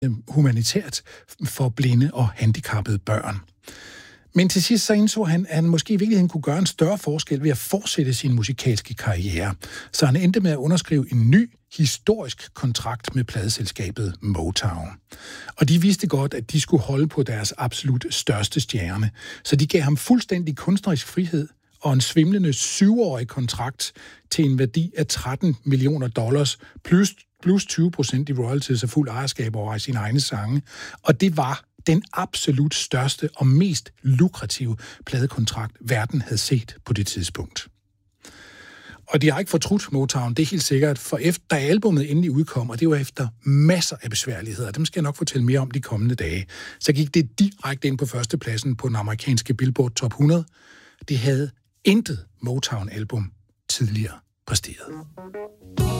humanitært for blinde og handicappede børn. Men til sidst så indså han, at han måske i virkeligheden kunne gøre en større forskel ved at fortsætte sin musikalske karriere. Så han endte med at underskrive en ny historisk kontrakt med pladeselskabet Motown. Og de vidste godt, at de skulle holde på deres absolut største stjerne. Så de gav ham fuldstændig kunstnerisk frihed og en svimlende 7-årig kontrakt til en værdi af $13 million plus 20% i royalties og fuld ejerskab over sine egne sange. Og det var den absolut største og mest lukrative pladekontrakt, verden havde set på det tidspunkt. Og de har ikke fortrudt Motown, det er helt sikkert, for da albumet endelig udkom, og det var efter masser af besværligheder, dem skal jeg nok fortælle mere om de kommende dage, så gik det direkte ind på førstepladsen på den amerikanske Billboard Top 100. Det havde intet Motown-album tidligere præsteret.